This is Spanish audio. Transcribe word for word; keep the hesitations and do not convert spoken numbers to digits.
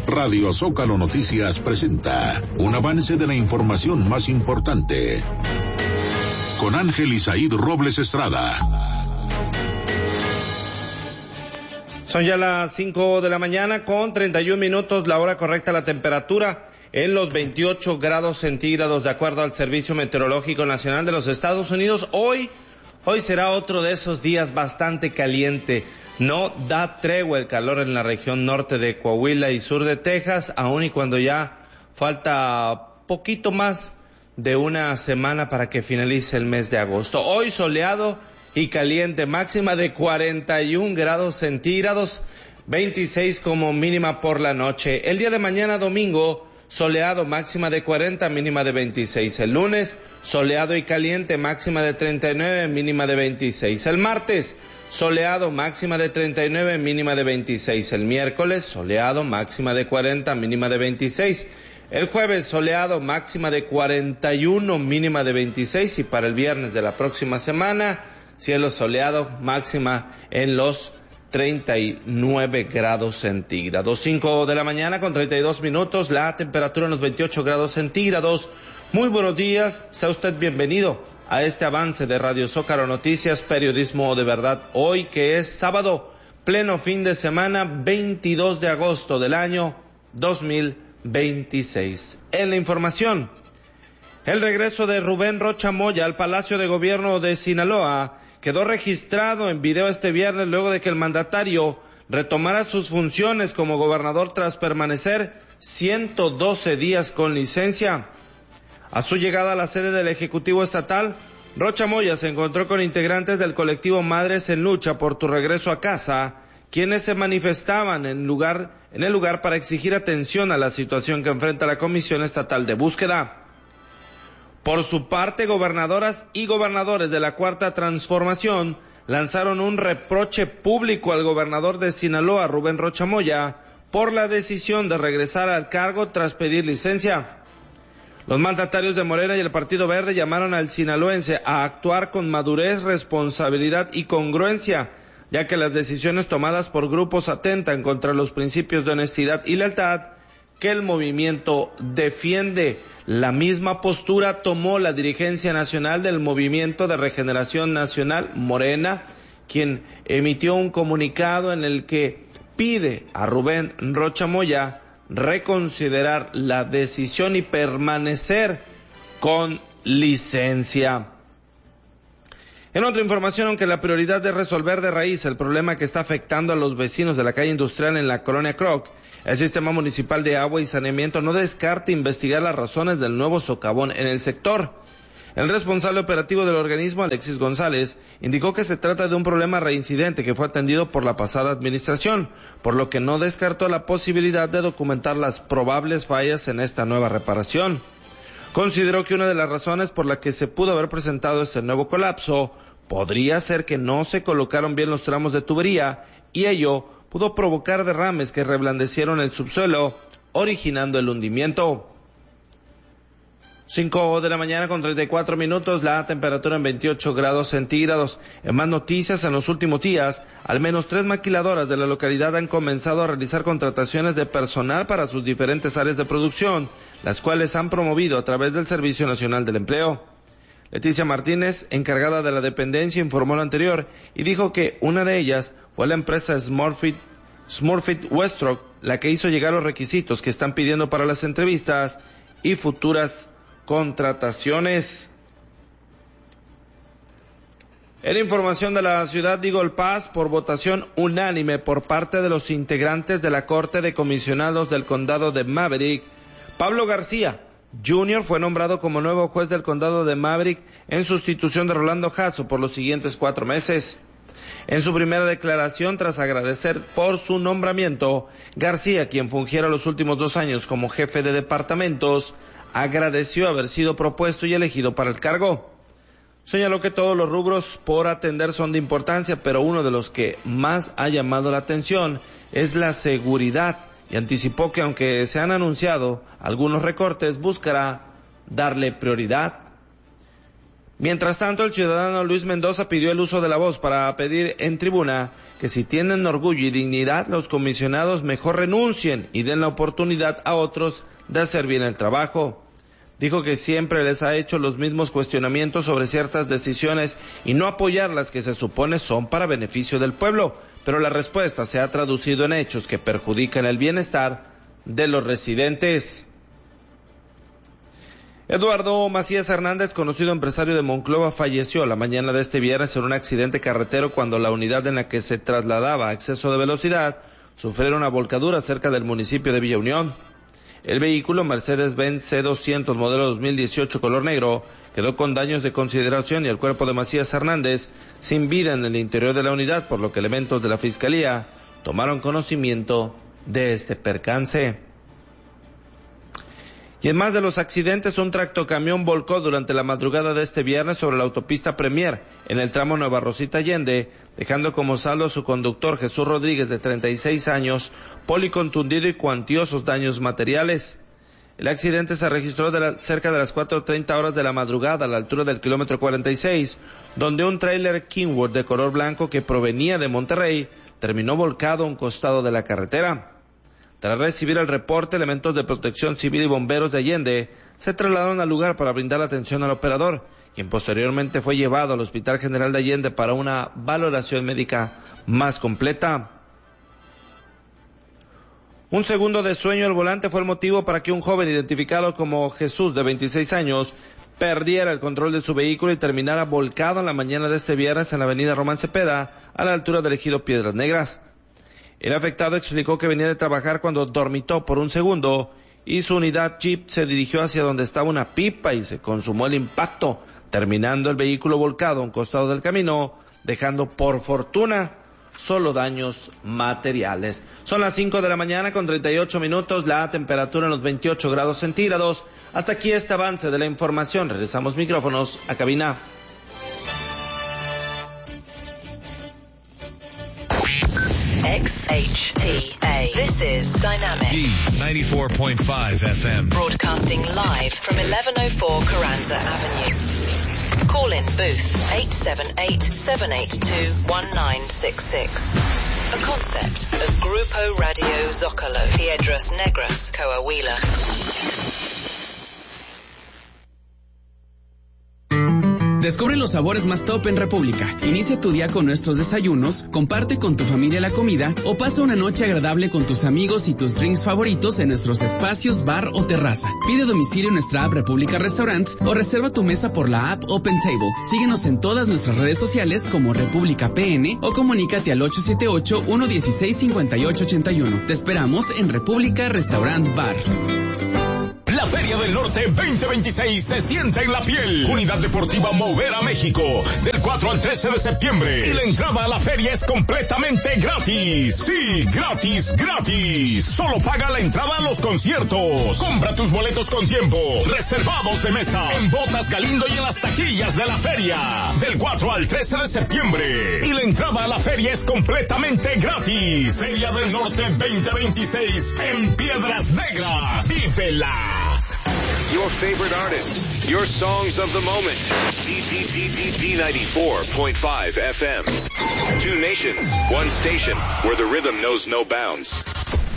Radio Zócalo Noticias presenta un avance de la información más importante con Ángel Isaíd Robles Estrada. Son ya las cinco de la mañana con treinta y un minutos, la hora correcta, la temperatura en los veintiocho grados centígrados de acuerdo al Servicio Meteorológico Nacional de los Estados Unidos. Hoy, hoy será otro de esos días bastante caliente. No da tregua el calor en la región norte de Coahuila y sur de Texas, aun y cuando ya falta poquito más de una semana para que finalice el mes de agosto. Hoy soleado y caliente, máxima de cuarenta y un grados centígrados, veintiséis como mínima por la noche. El día de mañana domingo, soleado, máxima de cuarenta, mínima de veintiséis. El lunes, soleado y caliente, máxima de treinta y nueve, mínima de veintiséis. El martes, soleado, máxima de treinta y nueve, mínima de veintiséis. El miércoles, soleado, máxima de cuarenta, mínima de veintiséis. El jueves, soleado, máxima de cuarenta y uno, mínima de veintiséis. Y para el viernes de la próxima semana, cielo soleado, máxima en los treinta y nueve grados centígrados. cinco de la mañana con treinta y dos minutos, la temperatura en los veintiocho grados centígrados. Muy buenos días, sea usted bienvenido a este avance de Radio Zócalo Noticias, periodismo de verdad. Hoy que es sábado, pleno fin de semana, veintidós de agosto del año dos mil veintiséis. En la información, el regreso de Rubén Rocha Moya al Palacio de Gobierno de Sinaloa quedó registrado en video este viernes luego de que el mandatario retomara sus funciones como gobernador tras permanecer ciento doce días con licencia. A su llegada a la sede del Ejecutivo Estatal, Rocha Moya se encontró con integrantes del colectivo Madres en Lucha por tu regreso a casa, quienes se manifestaban en lugar, en el lugar para exigir atención a la situación que enfrenta la Comisión Estatal de Búsqueda. Por su parte, gobernadoras y gobernadores de la Cuarta Transformación lanzaron un reproche público al gobernador de Sinaloa, Rubén Rocha Moya, por la decisión de regresar al cargo tras pedir licencia. Los mandatarios de Morena y el Partido Verde llamaron al sinaloense a actuar con madurez, responsabilidad y congruencia, ya que las decisiones tomadas por grupos atentan contra los principios de honestidad y lealtad que el movimiento defiende. La misma postura tomó la dirigencia nacional del Movimiento de Regeneración Nacional, Morena, quien emitió un comunicado en el que pide a Rubén Rocha Moya reconsiderar la decisión y permanecer con licencia. En otra información, aunque la prioridad es resolver de raíz el problema que está afectando a los vecinos de la calle industrial en la colonia Croc, el Sistema Municipal de Agua y Saneamiento no descarta investigar las razones del nuevo socavón en el sector. El responsable operativo del organismo, Alexis González, indicó que se trata de un problema reincidente que fue atendido por la pasada administración, por lo que no descartó la posibilidad de documentar las probables fallas en esta nueva reparación. Consideró que una de las razones por la que se pudo haber presentado este nuevo colapso podría ser que no se colocaron bien los tramos de tubería y ello pudo provocar derrames que reblandecieron el subsuelo, originando el hundimiento. cinco de la mañana con treinta y cuatro minutos, la temperatura en veintiocho grados centígrados. En más noticias, en los últimos días, al menos tres maquiladoras de la localidad han comenzado a realizar contrataciones de personal para sus diferentes áreas de producción, las cuales han promovido a través del Servicio Nacional del Empleo. Leticia Martínez, encargada de la dependencia, informó lo anterior y dijo que una de ellas fue la empresa Smurfit, Smurfit Westrock, la que hizo llegar los requisitos que están pidiendo para las entrevistas y futuras contrataciones. En información de la ciudad de Eagle Pass, por votación unánime por parte de los integrantes de la Corte de Comisionados del Condado de Maverick, Pablo García junior fue nombrado como nuevo juez del Condado de Maverick en sustitución de Rolando Jasso por los siguientes cuatro meses. En su primera declaración, tras agradecer por su nombramiento, García, quien fungiera los últimos dos años como jefe de departamentos, agradeció haber sido propuesto y elegido para el cargo. Señaló que todos los rubros por atender son de importancia, pero uno de los que más ha llamado la atención es la seguridad, y anticipó que aunque se han anunciado algunos recortes, buscará darle prioridad. Mientras tanto, el ciudadano Luis Mendoza pidió el uso de la voz para pedir en tribuna que si tienen orgullo y dignidad, los comisionados mejor renuncien y den la oportunidad a otros de hacer bien el trabajo. Dijo que siempre les ha hecho los mismos cuestionamientos sobre ciertas decisiones y no apoyar las que se supone son para beneficio del pueblo, pero la respuesta se ha traducido en hechos que perjudican el bienestar de los residentes. Eduardo Macías Hernández, conocido empresario de Monclova, falleció la mañana de este viernes en un accidente carretero cuando la unidad en la que se trasladaba a exceso de velocidad sufrió una volcadura cerca del municipio de Villa Unión. El vehículo Mercedes-Benz C doscientos modelo dos mil dieciocho color negro quedó con daños de consideración y el cuerpo de Macías Hernández sin vida en el interior de la unidad, por lo que elementos de la Fiscalía tomaron conocimiento de este percance. Y en más de los accidentes, un tractocamión volcó durante la madrugada de este viernes sobre la autopista Premier, en el tramo Nueva Rosita Allende, dejando como saldo a su conductor Jesús Rodríguez, de treinta y seis años, policontundido y cuantiosos daños materiales. El accidente se registró de la, cerca de las cuatro treinta horas de la madrugada, a la altura del kilómetro cuarenta y seis, donde un tráiler Kenworth de color blanco que provenía de Monterrey terminó volcado a un costado de la carretera. Tras recibir el reporte, elementos de protección civil y bomberos de Allende se trasladaron al lugar para brindar atención al operador, quien posteriormente fue llevado al Hospital General de Allende para una valoración médica más completa. Un segundo de sueño al volante fue el motivo para que un joven identificado como Jesús, de veintiséis años, perdiera el control de su vehículo y terminara volcado en la mañana de este viernes en la avenida Román Cepeda, a la altura del ejido Piedras Negras. El afectado explicó que venía de trabajar cuando dormitó por un segundo y su unidad Jeep se dirigió hacia donde estaba una pipa y se consumó el impacto, terminando el vehículo volcado a un costado del camino, dejando por fortuna solo daños materiales. Son las cinco de la mañana con treinta y ocho minutos, la temperatura en los veintiocho grados centígrados. Hasta aquí este avance de la información. Regresamos micrófonos a cabina. X H T A. This is Dynamic. D ninety-four point five F M. Broadcasting live from eleven oh four Carranza Avenue. Call in booth eight seven eight, seven eight two, one nine six six. A concept of Grupo Radio Zócalo. Piedras Negras, Coahuila. Descubre los sabores más top en República. Inicia tu día con nuestros desayunos, comparte con tu familia la comida o pasa una noche agradable con tus amigos y tus drinks favoritos en nuestros espacios bar o terraza. Pide domicilio en nuestra app República Restaurants o reserva tu mesa por la app Open Table. Síguenos en todas nuestras redes sociales como República P N o comunícate al ocho siete ocho, uno uno seis, cinco ocho ocho uno. Te esperamos en República Restaurant Bar. La Feria del Norte veinte veintiséis se siente en la piel. Unidad Deportiva Movera México, del cuatro al trece de septiembre. Y la entrada a la feria es completamente gratis. Sí, gratis, gratis. Solo paga la entrada a los conciertos. Compra tus boletos con tiempo. Reservados de mesa. En Botas Galindo y en las taquillas de la feria. Del cuatro al trece de septiembre. Y la entrada a la feria es completamente gratis. Feria del Norte veinte veintiséis en Piedras Negras. ¡Vívela! Your favorite artists, your songs of the moment. D ninety-four point five F M. Two nations, one station, where the rhythm knows no bounds.